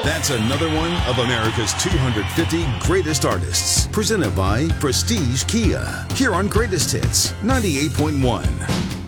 That's another one of America's 250 greatest artists. Presented by Prestige Kia. Here on Greatest Hits 98.1.